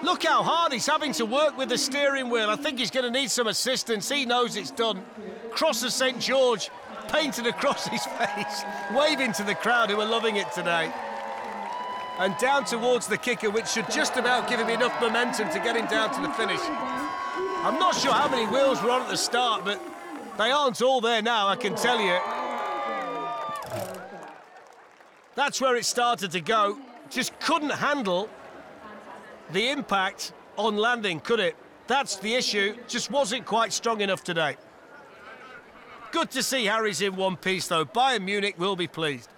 Look how hard he's having to work with the steering wheel. I think he's going to need some assistance. He knows it's done. Cross of St George painted across his face, waving to the crowd who are loving it today. And down towards the kicker, which should just about give him enough momentum to get him down to the finish. I'm not sure how many wheels were on at the start, but they aren't all there now, I can tell you. That's where it started to go. Just couldn't handle the impact on landing, could it? That's the issue. Just wasn't quite strong enough today. Good to see Harry's in one piece, though. Bayern Munich will be pleased.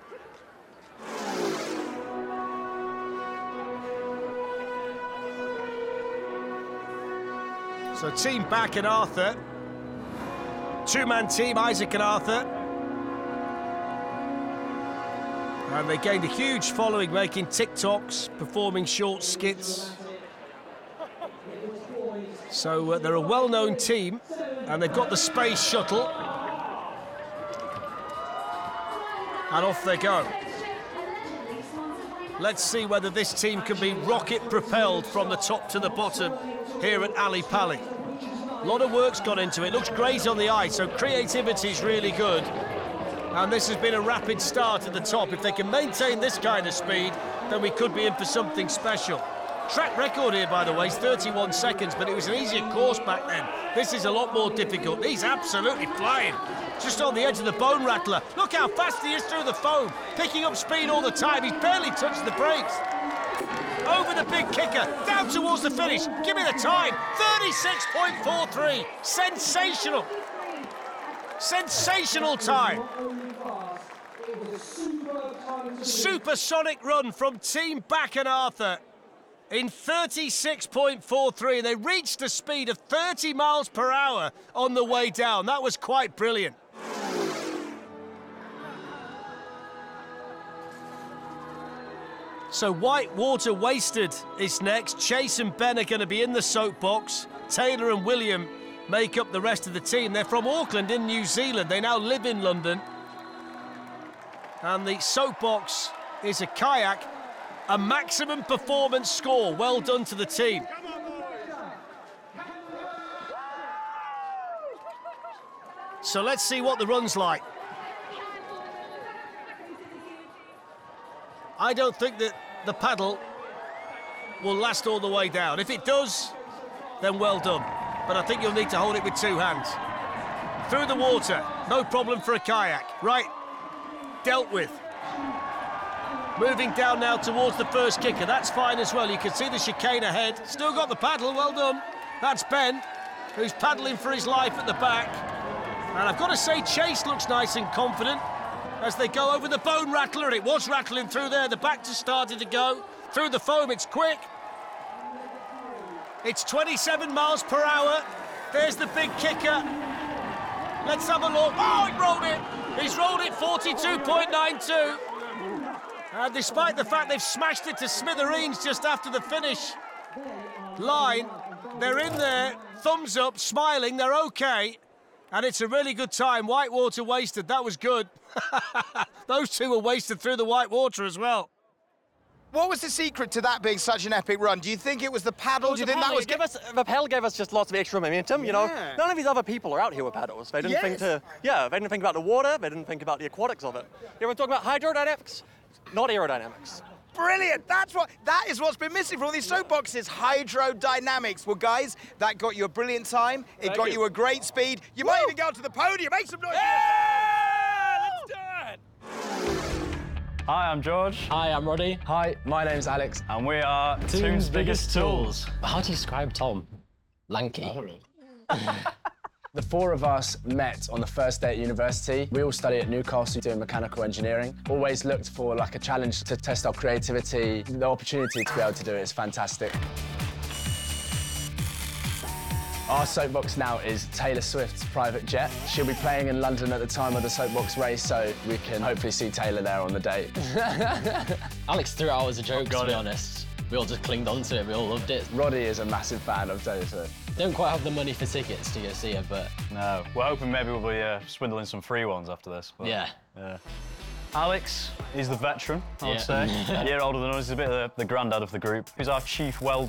So team back at Arthur. Two-man team, Isaac and Arthur. And they gained a huge following, making TikToks, performing short skits. So they're a well-known team, and they've got the space shuttle. And off they go. Let's see whether this team can be rocket-propelled from the top to the bottom here at Ali Pali. A lot of work's gone into it. Looks great on the eye, so creativity's really good. And this has been a rapid start at the top. If they can maintain this kind of speed, then we could be in for something special. Track record here, by the way, is 31 seconds, but it was an easier course back then. This is a lot more difficult. He's absolutely flying. Just on the edge of the bone rattler. Look how fast he is through the foam, picking up speed all the time. He's barely touched the brakes. Over the big kicker, down towards the finish. Give me the time, 36.43. Sensational. Sensational time. Supersonic run from Team Back and Arthur in 36.43. They reached a speed of 30 miles per hour on the way down. That was quite brilliant. So Whitewater Wasted is next. Chase and Ben are going to be in the soapbox. Taylor and William make up the rest of the team. They're from Auckland in New Zealand. They now live in London. And the soapbox is a kayak, a maximum performance score. Well done to the team. So let's see what the run's like. I don't think that the paddle will last all the way down. If it does, then well done. But I think you'll need to hold it with two hands. Through the water, no problem for a kayak. Right, dealt with. Moving down now towards the first kicker. That's fine as well. You can see the chicane ahead. Still got the paddle, well done. That's Ben, who's paddling for his life at the back. And I've got to say, Chase looks nice and confident as they go over the bone rattler. It was rattling through there. The back just started to go. Through the foam, it's quick. It's 27 miles per hour. There's the big kicker. Let's have a look. Oh, he rolled it. He's rolled it 42.92. And despite the fact they've smashed it to smithereens just after the finish line, they're in there, thumbs up, smiling, they're okay. And it's a really good time. Whitewater Wasted, that was good. Those two were wasted through the white water as well. What was the secret to that being such an epic run? Do you think it was the paddle? Do you think that was... The paddle gave us just lots of extra momentum, you know. None of these other people are out here with paddles. They didn't think to... Yeah, they didn't think about the water. They didn't think about the aquatics of it. Everyone's talking about hydrodynamics, not aerodynamics. Brilliant! That is what's been missing from all these soapboxes. Hydrodynamics. Well, guys, that got you a brilliant time. It got you a great speed. You might even go to the podium. Make some noise. Yeah! Let's do it! Hi, I'm George. Hi, I'm Roddy. Hi, my name's Alex. And we are Tomb's Biggest Tools. How do you describe Tom? Lanky. The four of us met on the first day at university. We all study at Newcastle doing mechanical engineering. Always looked for like a challenge to test our creativity. The opportunity to be able to do it is fantastic. Our soapbox now is Taylor Swift's private jet. She'll be playing in London at the time of the soapbox race, so we can hopefully see Taylor there on the day. Alex threw it out as a joke, to be honest. We all just clinged on to it, we all loved it. Roddy is a massive fan of Taylor Swift. Don't quite have the money for tickets to go see her, but... No, we're hoping maybe we'll be swindling some free ones after this. But, yeah. Alex, he's the veteran, I would say. A year older than us, he's a bit of the granddad of the group. He's our chief welder.